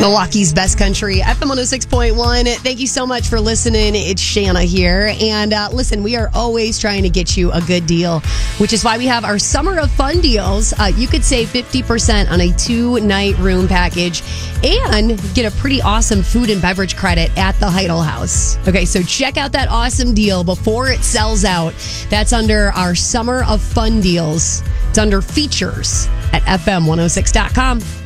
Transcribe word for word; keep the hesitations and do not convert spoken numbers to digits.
Milwaukee's best country, F M one oh six point one. Thank you so much for listening. It's Shanna here. And uh, listen, we are always trying to get you a good deal, which is why we have our Summer of Fun deals. Uh, you could save fifty percent on a two-night room package and get a pretty awesome food and beverage credit at the Heidel House. Okay, so check out that awesome deal before it sells out. That's under our Summer of Fun deals. It's under features at F M one oh six dot com.